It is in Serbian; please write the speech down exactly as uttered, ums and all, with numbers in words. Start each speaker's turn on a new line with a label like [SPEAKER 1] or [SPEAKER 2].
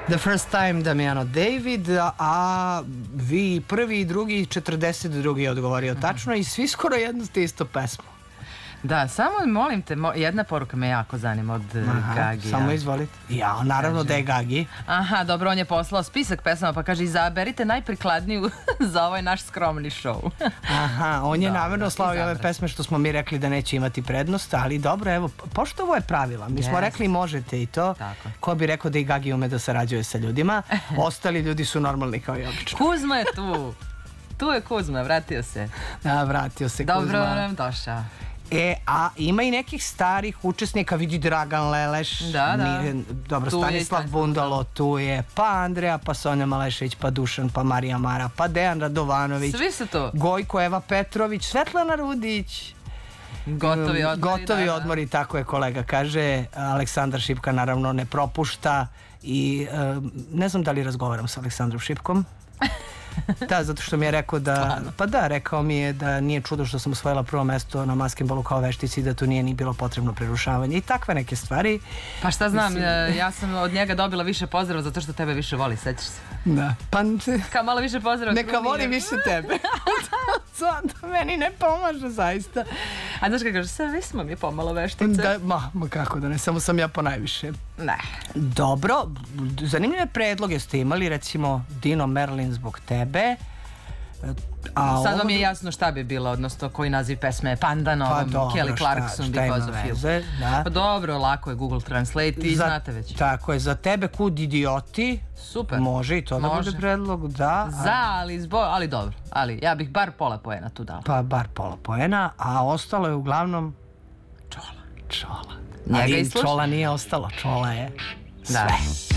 [SPEAKER 1] The First Time, Damiano David, a vi prvi i drugi, četrdeset drugi je odgovorio tačno i svi skoro jednu te isto pesmu.
[SPEAKER 2] Da, samo molim te, jedna poruka me jako zanima od Gagija.
[SPEAKER 1] Samo izvolite. Ja, naravno da je Gagi.
[SPEAKER 2] Aha, dobro, on je poslao spisak pesama pa kaže izaberite najprikladniju za ovaj naš skromni show.
[SPEAKER 1] Aha, on je namerno slao i ove pesme što smo mi rekli da neće imati prednost, ali dobro, evo, pošto ovo je pravila, mi smo rekli možete i to, ko bi rekao da i Gagi ume da sarađuje sa ljudima, ostali ljudi su normalni kao i obično.
[SPEAKER 2] Kuzma je tu, tu je Kuzma, vratio se.
[SPEAKER 1] Da, vratio se Kuzma.
[SPEAKER 2] Dobro nam došao.
[SPEAKER 1] E, a ima i nekih starih učesnika, vidi Dragan Leleš,
[SPEAKER 2] da, da.
[SPEAKER 1] Dobro, Stanislav Bundalo, tu je, pa Andreja, pa Sonja Malešević, pa Dušan, pa Marija Mara, pa Dejan Radovanović,
[SPEAKER 2] svi su to.
[SPEAKER 1] Gojko, Eva Petrović, Svetlana Rudić,
[SPEAKER 2] gotovi odmori,
[SPEAKER 1] gotovi odmori, tako je kolega kaže, Aleksandar Šipka naravno ne propušta i ne znam da li razgovaram sa Aleksandrom Šipkom. Da, zato što mi je rekao da, pa da, rekao mi je da nije čudo što sam osvojila prvo mesto na Maskenbalu kao veštica i da tu nije ni bilo potrebno prerušavanje i takve neke stvari.
[SPEAKER 2] Pa šta znam, ja sam od njega dobila više pozdrava zato što tebe više voli, sećaš se?
[SPEAKER 1] Da. Pa
[SPEAKER 2] kao malo više pozdrava.
[SPEAKER 1] Neka voli više tebe. To meni ne pomaže zaista.
[SPEAKER 2] A znaš kako kaže, sve smo mi pomalo veštice.
[SPEAKER 1] Da, ma, ma kako da ne, samo sam ja po najviše.
[SPEAKER 2] Ne.
[SPEAKER 1] Dobro, zanimljive predloge ste imali, recimo Dino Merlin zbog tebe.
[SPEAKER 2] Sad vam je jasno šta bi bilo, odnosno koji naziv pesme je Pandanom, Kelly Clarkson, Because of You. Pa dobro, lako je Google Translate i znate već.
[SPEAKER 1] Tako je, za tebe Kud idioti.
[SPEAKER 2] Super.
[SPEAKER 1] Može i to da bude predlog, da.
[SPEAKER 2] Za, ali dobro, ali ja bih bar pola poena tu dala.
[SPEAKER 1] Pa bar pola poena, a ostalo je uglavnom
[SPEAKER 2] Čola.
[SPEAKER 1] Čola. Ali Čola nije ostalo, Čola je sve.